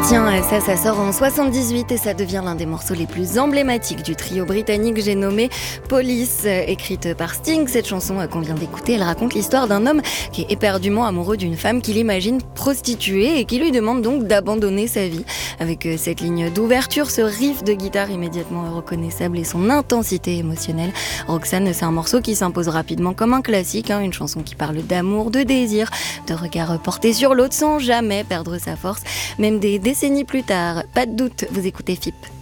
Tiens, ça sort en 78 et ça devient l'un des morceaux les plus emblématiques du trio britannique, j'ai nommé Police. Écrite par Sting, cette chanson qu'on vient d'écouter, elle raconte l'histoire d'un homme qui est éperdument amoureux d'une femme qu'il imagine prostituée et qui lui demande donc d'abandonner sa vie. Avec cette ligne d'ouverture, ce riff de guitare immédiatement reconnaissable et son intensité émotionnelle, Roxane, c'est un morceau qui s'impose rapidement comme un classique, une chanson qui parle d'amour, de désir, de regard porté sur l'autre sans jamais perdre sa force, même des décennies plus tard. Pas de doute, vous écoutez FIP.